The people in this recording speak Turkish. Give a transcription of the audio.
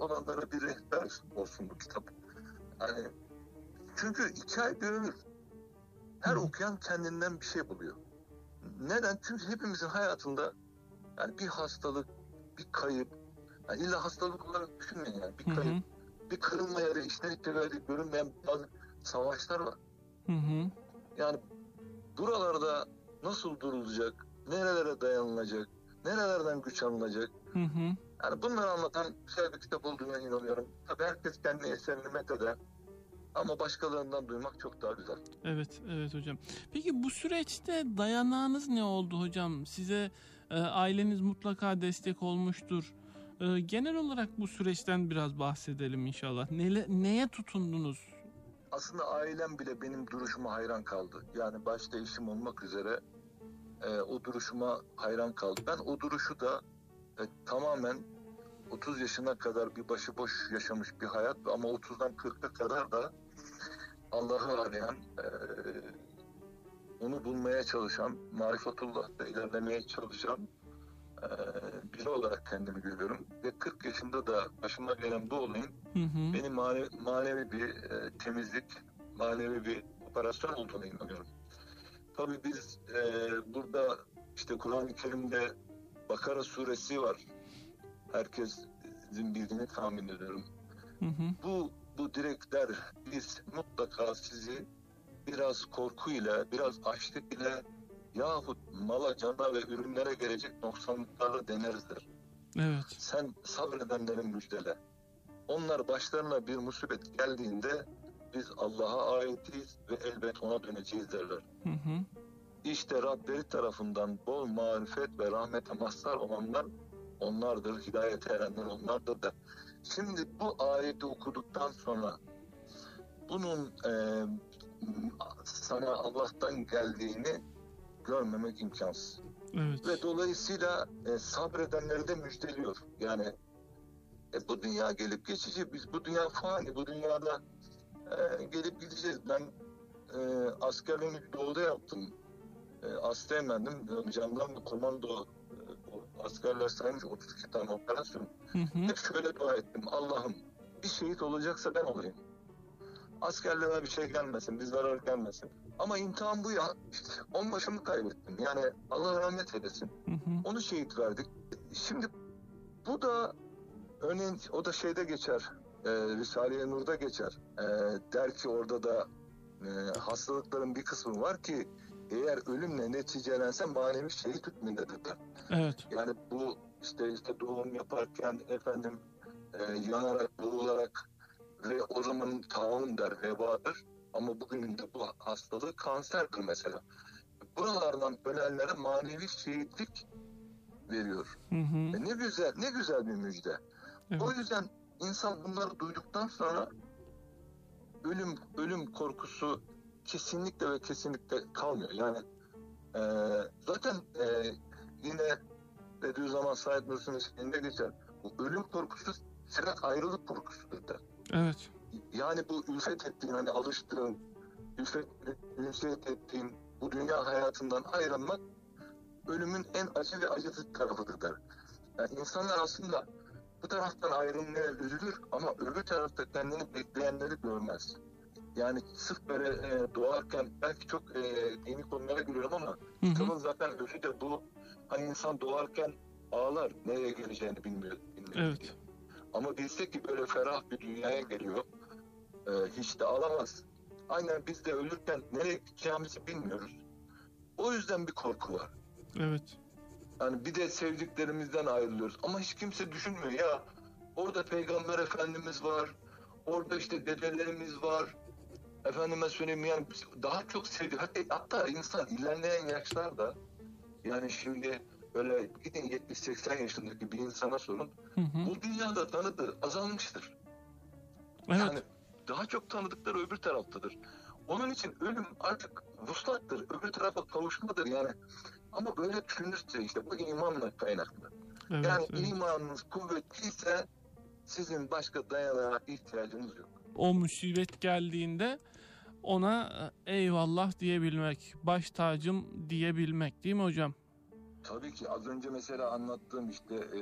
olanlara bir rehber olsun bu kitap. Yani çünkü 2 ay ömür. Her okuyan kendinden bir şey buluyor. Neden? Çünkü hepimizin hayatında yani bir hastalık, bir kayıp, yani illa hastalık olarak düşünmeyin yani bir kayıp, bir kırılma yeri, işte görünmeyen bazı savaşlar var. Yani buralarda nasıl durulacak, nerelere dayanılacak, nerelerden güç alınacak. Yani bunları anlatan güzel bir kitap olduğuna inanıyorum. Tabii herkes kendi eserini metheder. Ama başkalarından duymak çok daha güzel. Evet, evet hocam. Peki bu süreçte dayanağınız ne oldu hocam? Size aileniz mutlaka destek olmuştur. Genel olarak bu süreçten biraz bahsedelim inşallah. Neye tutundunuz? Aslında ailem bile benim duruşuma hayran kaldı. Yani başta eşim olmak üzere o duruşuma hayran kaldı. Ben o duruşu da tamamen 30 yaşına kadar bir başıboş yaşamış bir hayat ama 30'dan 40'a kadar da Allah'ı arayan, onu bulmaya çalışan, marifetullah'ta ilerlemeye çalışan biri olarak kendimi görüyorum. Ve 40 yaşında da başıma gelen bu olayın benim manevi bir temizlik, manevi bir operasyon olduğuna inanıyorum. Tabii biz burada işte Kur'an-ı Kerim'de Bakara suresi var. Herkesin bildiğini tahmin ediyorum. Bu direkler biz mutlaka sizi biraz korkuyla, biraz açlık ile yahut mala, cana ve ürünlere gelecek noksanlıklarla denerizler. Evet. Sen sabredenlerin müjdele. Onlar başlarına bir musibet geldiğinde biz Allah'a aitiz ve elbet ona döneceğiz derler. İşte Rableri tarafından bol marifet ve rahmete mazhar olanlar onlardır, hidayete erenler onlardır da. Şimdi bu ayeti okuduktan sonra bunun sana Allah'tan geldiğini görmemek imkansız. Evet. Ve dolayısıyla sabredenleri de müjdeliyor. Yani bu dünya gelip geçici, biz bu dünya fani, bu dünyada gelip gideceğiz. Ben askerliğimi doğuda yaptım. Asteğmendim, jandarma komando askerler saymış 32 tane operasyon. Hep şöyle dua ettim, Allah'ım bir şehit olacaksa ben olayım. Askerlere bir şey gelmesin, bir zarar gelmesin. Ama imtihan bu ya, işte onbaşımı kaybettim. Yani Allah rahmet eylesin. Onu şehit verdik. Şimdi bu da örneğin o da şeyde geçer, Risale-i Nur'da geçer. Der ki orada da hastalıkların bir kısmı var ki eğer ölümle neticelense manevi şehit hükmündedir. Evet. Yani bu işte doğum yaparken efendim yanarak, boğularak ve o zaman taun der, vebadır. Ama bugünün de bu hastalığı kanserdir mesela. Buralardan ölenlere manevi şehitlik veriyor. Ne güzel, ne güzel bir müjde. Evet. O yüzden insan bunları duyduktan sonra ölüm korkusu kesinlikle ve kesinlikle kalmıyor. Yani zaten yine Bediüzzaman Said Nursi'nin isminde geçer. Bu ölüm korkusu sırak ayrılık korkusudur der. Evet. Yani bu ülfet ettiğin, hani alıştığın, ülfet ettiğin bu dünya hayatından ayrılmak ölümün en acı ve acısı tarafıdır der. Yani insanlar aslında bu taraftan ayrılmaya üzülür ama öbür tarafta kendini bekleyenleri görmez. Yani sırf böyle doğarken belki çok dini konulara giriyorum ama kitabın zaten özü de bu. Hani insan doğarken ağlar, nereye geleceğini bilmiyor. Evet. Ama bilse ki böyle ferah bir dünyaya geliyor, hiç de ağlamaz. Aynen biz de ölürken nereye gideceğimizi bilmiyoruz. O yüzden bir korku var. Evet. Yani bir de sevdiklerimizden ayrılıyoruz. Ama hiç kimse düşünmüyor ya. Orada Peygamber Efendimiz var. Orada işte dedelerimiz var. Efendime söyleyeyim yani daha çok sevdik. Hatta insan ilerleyen yaşlarda yani şimdi böyle gidin 70-80 yaşındaki bir insana sorun. Bu dünyada tanıdığı azalmıştır. Evet. Yani daha çok tanıdıkları öbür taraftadır. Onun için ölüm artık vuslattır. Öbür tarafa kavuşmadır yani. Ama böyle düşünürse işte bu imanla kaynaklı. Evet, yani evet. imanınız kuvvetliyse sizin başka dayanağa ihtiyacınız yok. O musibet geldiğinde ona eyvallah diyebilmek, baş tacım diyebilmek değil mi hocam? Tabii ki az önce mesela anlattığım işte